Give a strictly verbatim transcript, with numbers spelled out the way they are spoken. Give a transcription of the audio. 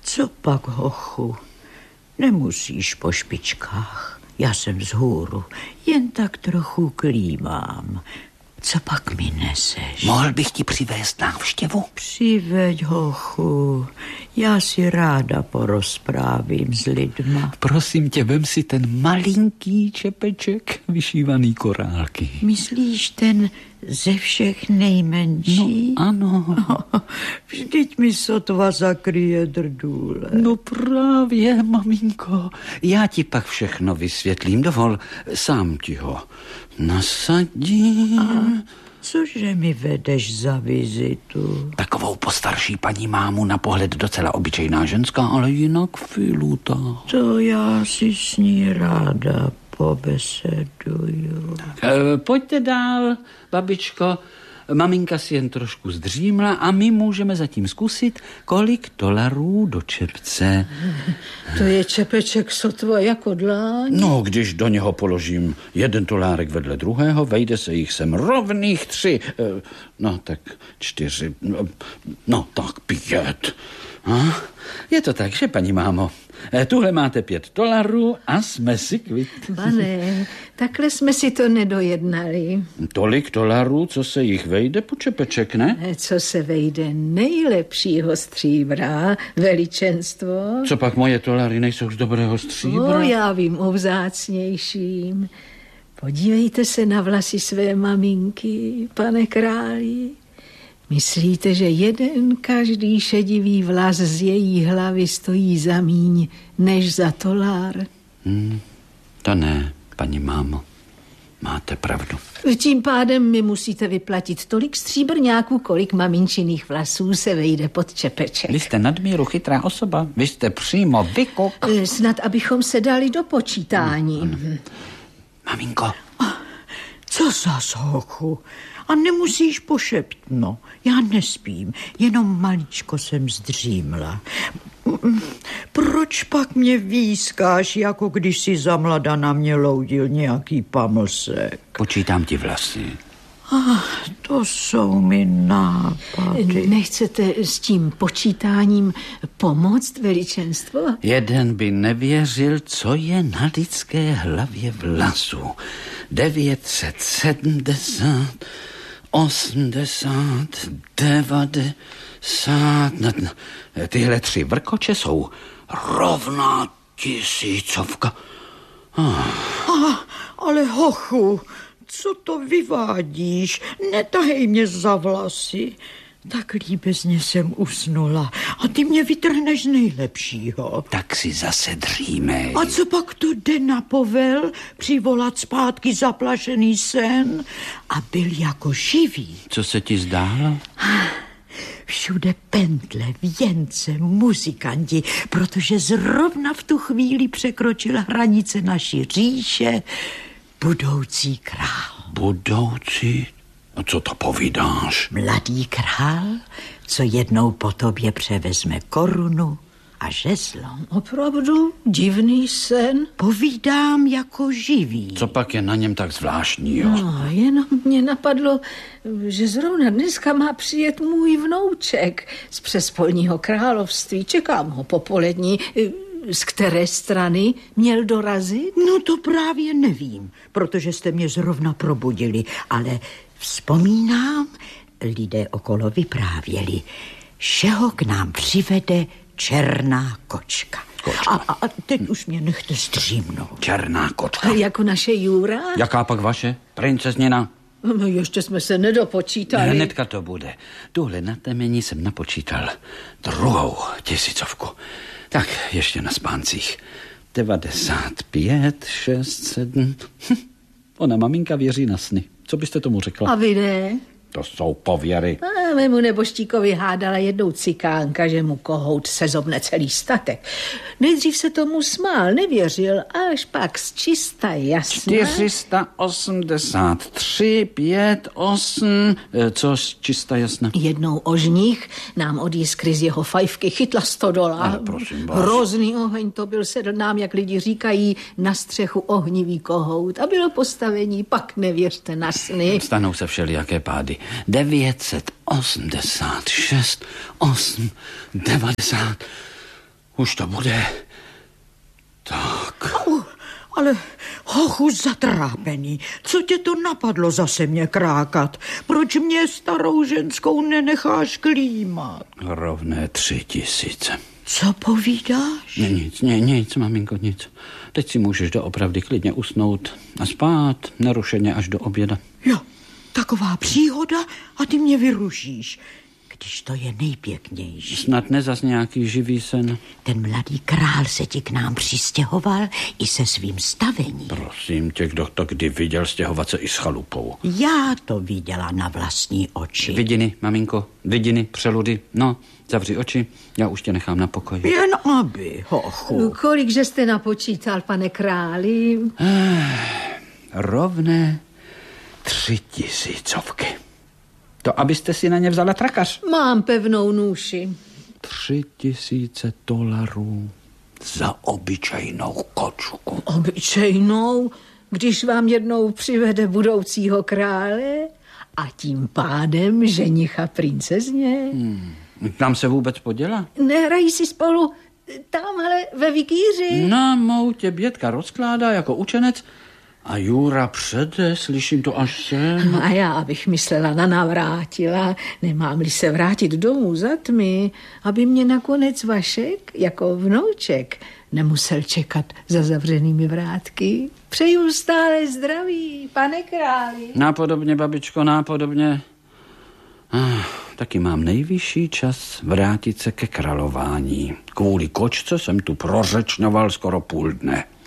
Co pak, hochu? Nemusíš po špičkách. Já jsem vzhůru, jen tak trochu klímám. Co pak mi neseš? Mohl bych ti přivést návštěvu? Přiveď, hochu. Já si ráda porozprávím s lidma. Prosím tě, vem si ten malinký čepeček vyšívaný korálky. Myslíš ten ze všech nejmenší? No, ano. No, vždyť mi sotva zakryje drdůle. No právě, maminko. Já ti pak všechno vysvětlím. Dovol, sám ti ho nasadím. A cože mi vedeš za vizitu? Takovou postarší paní mámu, na pohled docela obyčejná ženská, ale jinak filutá. To já si s ní ráda pobeseduju. E, pojďte dál, babičko. Maminka si jen trošku zdřímla a my můžeme zatím zkusit, kolik dolarů do čepce. To je čepeček sotva jako dláň. No, když do něho položím jeden dolárek vedle druhého, vejde se jich sem rovných tři. No, tak čtyři. No, tak pět. A? Je to tak, že, paní mámo? Tuhle máte pět dolarů a jsme si kvit. Pane, takhle jsme si to nedojednali. Tolik dolarů, co se jich vejde po čepeček, ne? Co se vejde nejlepšího stříbra, veličenstvo. Co pak moje dolary nejsou z dobrého stříbra? O, já vím o vzácnějším. Podívejte se na vlasy své maminky, pane králi. Myslíte, že jeden každý šedivý vlas z její hlavy stojí za míň, než za dolár? Hmm, to ne, paní mámo. Máte pravdu. Tím pádem mi musíte vyplatit tolik stříbrňáků, kolik maminčiných vlasů se vejde pod čepeček. Vy jste nadmíru chytrá osoba. Vy jste přímo vykuk. Snad, abychom se dali do počítání. Hmm, hmm. Maminko. Co zas, hochu? A nemusíš pošeptno. Já nespím, jenom maličko jsem zdřímla. Proč pak mě výskáš, jako když si za mlada na mě loudil nějaký pamlsek? Počítám ti vlasy. Ah, to jsou mi nápady. Nechcete s tím počítáním pomoct, veličenstvo? Jeden by nevěřil, co je na lidské hlavě vlasů. devět set sedmdesát, osmdesát, devadesát. Tyhle tři vrkoče jsou rovná tisícovka. Ah. Ah, ale hochu, co to vyvádíš? Netahej mě za vlasy. Tak líbezně jsem usnula a ty mě vytrhneš z nejlepšího. Tak si zase dřímej. A co pak to jde na povel? Přivolat zpátky zaplašený sen a byl jako živý. Co se ti zdálo? Všude pentle, věnce, muzikanti, protože zrovna v tu chvíli překročila hranice naší říše budoucí král. Budoucí? A co to povídáš? Mladý král, co jednou po tobě převezme korunu a žezlo. Opravdu divný sen. Povídám jako živý. Co pak je na něm tak zvláštního? No, jenom mě napadlo, že zrovna dneska má přijet můj vnouček z přespolního království. Čekám ho popolední. Z které strany měl dorazit? No to právě nevím, protože jste mě zrovna probudili, ale vzpomínám, lidé okolo vyprávěli, že ho k nám přivede černá kočka. Kočka. A, a teď už mě nechte zdřímnout. Černá kočka. Jako naše Jura? Jaká pak vaše? Princezněna? No ještě jsme se nedopočítali. Hnedka to bude. Tuhle na temení jsem napočítal druhou tisícovku. Tak, ještě na spáncích. devadesát pět, šest, sedm. Hm. Ona maminka věří na sny. Co byste tomu řekla? A vy ne? To jsou pověry. A mému neboštíkovi hádala jednou cikánka, že mu kohout sezobne celý statek. Nejdřív se tomu smál, nevěřil, až pak z čista jasna. čtyři sta osmdesát tři, pět, osm. Co z čista jasna? Jednou ožních nám od jiskry z jeho fajfky chytla sto dolarů. Ale prosím vás. Hrozný oheň to byl, sedl nám, jak lidi říkají, na střechu ohnivý kohout. A bylo postavení, pak nevěřte na sny. Stanou se všelijaké pády. devět set osmdesát šest, osm, devadesát. už to bude. Tak. Uh, ale hochu zatrápený, co tě to napadlo zase mě krákat? Proč mě starou ženskou nenecháš klímat? Rovné tři tisíce. Co povídáš? Ne, nic, ne, nic, maminko, nic. Teď si můžeš doopravdy klidně usnout a spát nerušeně až do oběda. Jo, taková příhoda a ty mě vyrušíš, když to je nejpěknější. Snad ne zas nějaký živý sen. Ten mladý král se ti k nám přistěhoval i se svým stavením. Prosím tě, kdo to kdy viděl stěhovat se i s chalupou? Já to viděla na vlastní oči. Vidiny, maminko, vidiny, přeludy. No, zavři oči, já už tě nechám na pokoji. Jen aby, hochu. Kolikže jste napočítal, pane králi? Eh, rovné tři tisícovky. To, abyste si na ně vzala trakař. Mám pevnou nůši. Tři tisíce dolarů za obyčejnou kočku. Obyčejnou, když vám jednou přivede budoucího krále a tím pádem ženicha princezně. Hmm. Tam se vůbec poděla? Nehrají si spolu tamhle ve vikíři? Na mou tě Bětka rozkládá jako učenec a Jura přede, slyším to až sem. A já, abych myslela na navrátila, nemám-li se vrátit domů za tmy, aby mě nakonec Vašek, jako vnouček, nemusel čekat za zavřenými vrátky. Přeju stále zdraví, pane králi. Nápodobně, babičko, nápodobně. Ah, taky mám nejvyšší čas vrátit se ke králování. Kvůli kočce jsem tu prořečňoval skoro půl dne.